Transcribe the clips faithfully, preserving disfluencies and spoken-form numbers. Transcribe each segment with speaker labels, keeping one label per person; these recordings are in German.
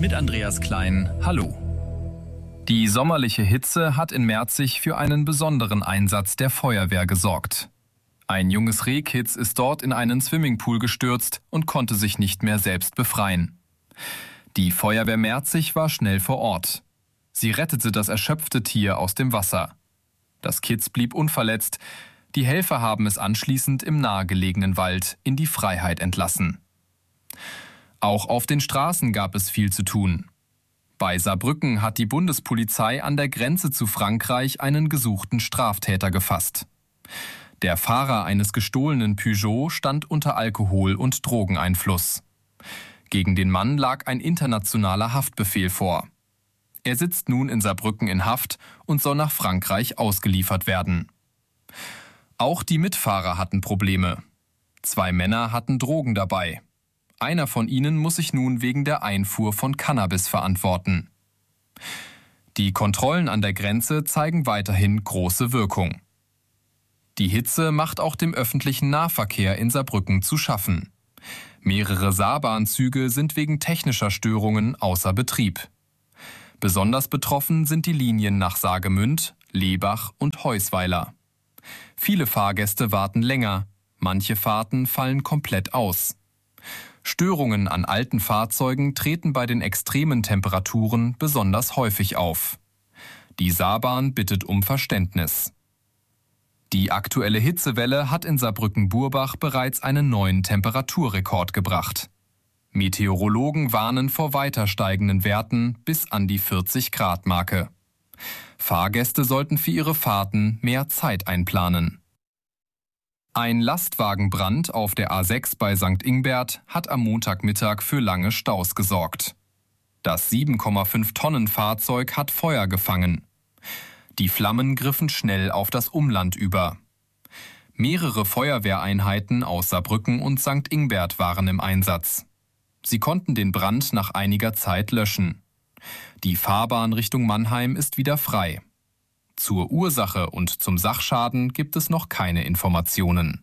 Speaker 1: mit Andreas Klein. Hallo. Die sommerliche Hitze hat in Merzig für einen besonderen Einsatz der Feuerwehr gesorgt. Ein junges Rehkitz ist dort in einen Swimmingpool gestürzt und konnte sich nicht mehr selbst befreien. Die Feuerwehr Merzig war schnell vor Ort. Sie rettete das erschöpfte Tier aus dem Wasser. Das Kitz blieb unverletzt. Die Helfer haben es anschließend im nahegelegenen Wald in die Freiheit entlassen. Auch auf den Straßen gab es viel zu tun. Bei Saarbrücken hat die Bundespolizei an der Grenze zu Frankreich einen gesuchten Straftäter gefasst. Der Fahrer eines gestohlenen Peugeot stand unter Alkohol- und Drogeneinfluss. Gegen den Mann lag ein internationaler Haftbefehl vor. Er sitzt nun in Saarbrücken in Haft und soll nach Frankreich ausgeliefert werden. Auch die Mitfahrer hatten Probleme. Zwei Männer hatten Drogen dabei. Einer von ihnen muss sich nun wegen der Einfuhr von Cannabis verantworten. Die Kontrollen an der Grenze zeigen weiterhin große Wirkung. Die Hitze macht auch dem öffentlichen Nahverkehr in Saarbrücken zu schaffen. Mehrere Saarbahnzüge sind wegen technischer Störungen außer Betrieb. Besonders betroffen sind die Linien nach Saargemünd, Lebach und Heusweiler. Viele Fahrgäste warten länger, manche Fahrten fallen komplett aus. Störungen an alten Fahrzeugen treten bei den extremen Temperaturen besonders häufig auf. Die Saarbahn bittet um Verständnis. Die aktuelle Hitzewelle hat in Saarbrücken-Burbach bereits einen neuen Temperaturrekord gebracht. Meteorologen warnen vor weiter steigenden Werten bis an die vierzig Grad Marke. Fahrgäste sollten für ihre Fahrten mehr Zeit einplanen. Ein Lastwagenbrand auf der A sechs bei Sankt Ingbert hat am Montagmittag für lange Staus gesorgt. Das sieben Komma fünf Tonnen Fahrzeug hat Feuer gefangen. Die Flammen griffen schnell auf das Umland über. Mehrere Feuerwehreinheiten aus Saarbrücken und Sankt Ingbert waren im Einsatz. Sie konnten den Brand nach einiger Zeit löschen. Die Fahrbahn Richtung Mannheim ist wieder frei. Zur Ursache und zum Sachschaden gibt es noch keine Informationen.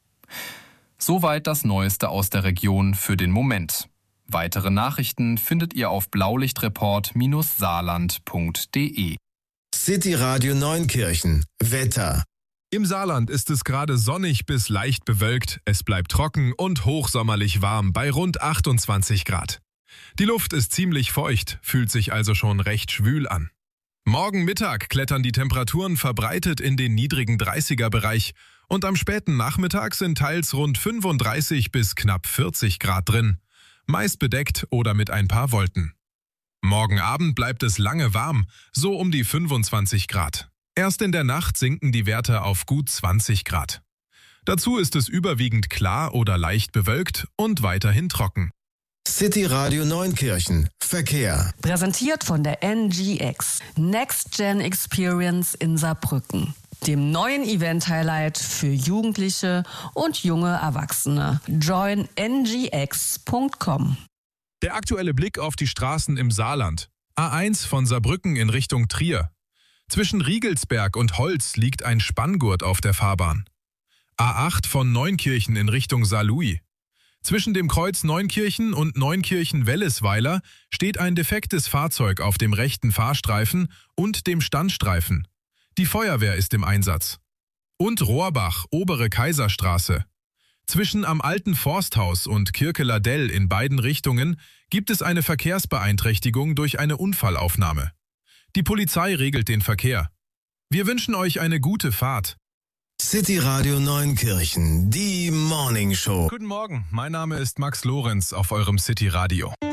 Speaker 1: Soweit das Neueste aus der Region für den Moment. Weitere Nachrichten findet ihr auf blaulichtreport Bindestrich saarland Punkt de.
Speaker 2: City Radio Neunkirchen. Wetter.
Speaker 3: Im Saarland ist es gerade sonnig bis leicht bewölkt, es bleibt trocken und hochsommerlich warm bei rund achtundzwanzig Grad. Die Luft ist ziemlich feucht, fühlt sich also schon recht schwül an. Morgen Mittag klettern die Temperaturen verbreitet in den niedrigen dreißiger-Bereich und am späten Nachmittag sind teils rund fünfunddreißig bis knapp vierzig Grad drin, meist bedeckt oder mit ein paar Wolken. Morgen Abend bleibt es lange warm, so um die fünfundzwanzig Grad. Erst in der Nacht sinken die Werte auf gut zwanzig Grad. Dazu ist es überwiegend klar oder leicht bewölkt und weiterhin trocken.
Speaker 2: City Radio Neunkirchen. Verkehr.
Speaker 4: Präsentiert von der N G X. Next Gen Experience in Saarbrücken. Dem neuen Event-Highlight für Jugendliche und junge Erwachsene. join n g x punkt com.
Speaker 3: Der aktuelle Blick auf die Straßen im Saarland. A eins von Saarbrücken in Richtung Trier. Zwischen Riegelsberg und Holz liegt ein Spanngurt auf der Fahrbahn. A acht von Neunkirchen in Richtung Saarlouis. Zwischen dem Kreuz Neunkirchen und Neunkirchen-Wellesweiler steht ein defektes Fahrzeug auf dem rechten Fahrstreifen und dem Standstreifen. Die Feuerwehr ist im Einsatz. Und Rohrbach, obere Kaiserstraße. Zwischen am Alten Forsthaus und Kirke-Ladell in beiden Richtungen gibt es eine Verkehrsbeeinträchtigung durch eine Unfallaufnahme. Die Polizei regelt den Verkehr. Wir wünschen euch eine gute Fahrt.
Speaker 2: City Radio Neunkirchen, die Morning Show.
Speaker 3: Guten Morgen, mein Name ist Max Lorenz auf eurem City Radio.